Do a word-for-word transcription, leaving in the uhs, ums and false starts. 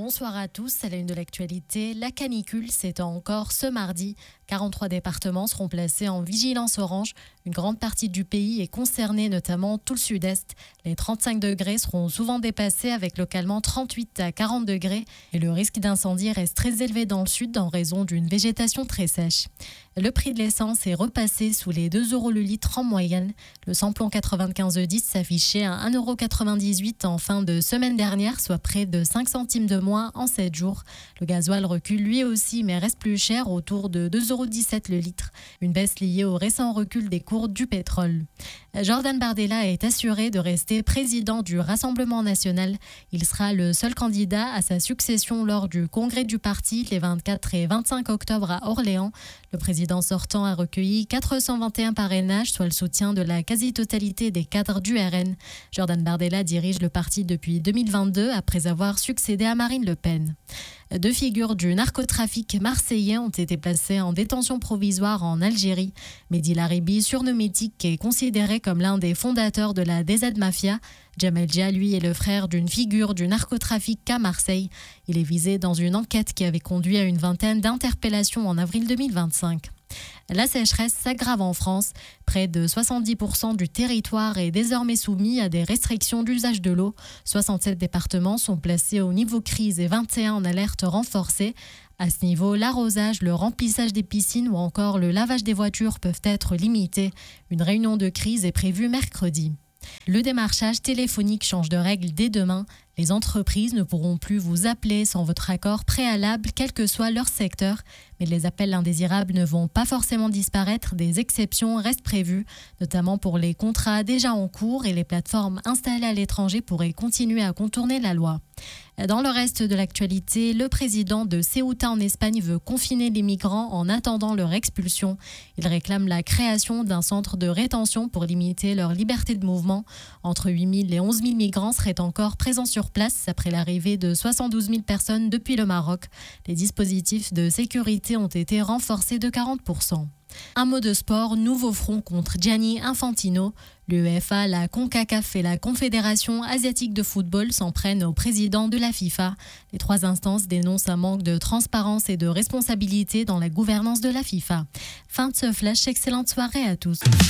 Bonsoir à tous, à la une de l'actualité, la canicule s'étend encore ce mardi. quarante-trois départements seront placés en vigilance orange. Une grande partie du pays est concernée, notamment tout le sud-est. Les trente-cinq degrés seront souvent dépassés avec localement trente-huit à quarante degrés. Et le risque d'incendie reste très élevé dans le sud en raison d'une végétation très sèche. Le prix de l'essence est repassé sous les deux euros le litre en moyenne. Le samplon quatre-vingt-quinze dix s'affichait à un euro quatre-vingt-dix-huit en fin de semaine dernière, soit près de cinq centimes de moins en sept jours. Le gasoil recule lui aussi, mais reste plus cher, autour de deux euros dix-sept le litre. Une baisse liée au récent recul des cours du pétrole. Jordan Bardella est assuré de rester président du Rassemblement national. Il sera le seul candidat à sa succession lors du congrès du parti les vingt-quatre et vingt-cinq octobre à Orléans. Le président sortant a recueilli quatre cent vingt et un parrainages, soit le soutien de la quasi-totalité des cadres du R N. Jordan Bardella dirige le parti depuis deux mille vingt-deux après avoir succédé à Marine Le Pen. Deux figures du narcotrafic marseillais ont été placées en détention provisoire en Algérie. Mehdi Laribi, surnommé Tic, est considéré comme l'un des fondateurs de la D Z Mafia. Jamel Dia, lui, est le frère d'une figure du narcotrafic à Marseille. Il est visé dans une enquête qui avait conduit à une vingtaine d'interpellations en avril deux mille vingt-cinq. La sécheresse s'aggrave en France. Près de soixante-dix pour cent du territoire est désormais soumis à des restrictions d'usage de l'eau. soixante-sept départements sont placés au niveau crise et vingt et un en alerte renforcée. À ce niveau, l'arrosage, le remplissage des piscines ou encore le lavage des voitures peuvent être limités. Une réunion de crise est prévue mercredi. Le démarchage téléphonique change de règle dès demain. Les entreprises ne pourront plus vous appeler sans votre accord préalable, quel que soit leur secteur. Mais les appels indésirables ne vont pas forcément disparaître. Des exceptions restent prévues, notamment pour les contrats déjà en cours, et les plateformes installées à l'étranger pourraient continuer à contourner la loi. Dans le reste de l'actualité, le président de Ceuta en Espagne veut confiner les migrants en attendant leur expulsion. Il réclame la création d'un centre de rétention pour limiter leur liberté de mouvement. Entre huit mille et onze mille migrants seraient encore présents sur place après l'arrivée de soixante-douze mille personnes depuis le Maroc. Les dispositifs de sécurité ont été renforcés de quarante pour cent. Un mot de sport, nouveau front contre Gianni Infantino. L'UEFA, la CONCACAF et la Confédération asiatique de football s'en prennent au président de la FIFA. Les trois instances dénoncent un manque de transparence et de responsabilité dans la gouvernance de la FIFA. Fin de ce flash, excellente soirée à tous.